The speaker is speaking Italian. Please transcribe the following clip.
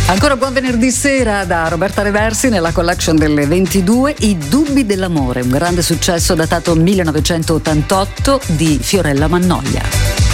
Ancora buon venerdì sera da Roberta Reversi nella collection delle 22, I dubbi dell'amore, un grande successo datato 1988 di Fiorella Mannoia.